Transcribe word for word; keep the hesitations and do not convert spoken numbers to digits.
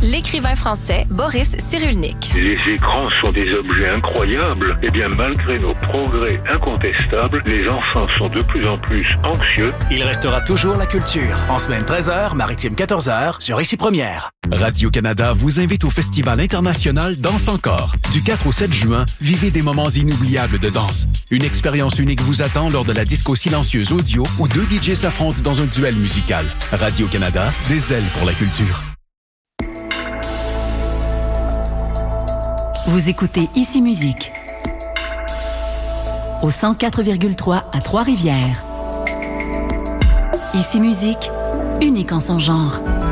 l'écrivain français Boris Cyrulnik. Les écrans sont des objets incroyables. Eh bien, malgré nos progrès incontestables, les enfants sont de plus en plus anxieux. Il restera toujours la culture. En semaine treize heures, maritime quatorze heures, sur Ici Première. Radio-Canada vous invite au Festival international Danse Encore. Du quatre au sept juin, vivez des moments inoubliables de danse. Une expérience unique vous attend lors de la disco silencieuse audio où deux D Js s'affrontent dans un duel musical. Radio-Canada, des ailes pour la culture. Vous écoutez Ici Musique au cent quatre virgule trois à Trois-Rivières. Ici Musique, unique en son genre.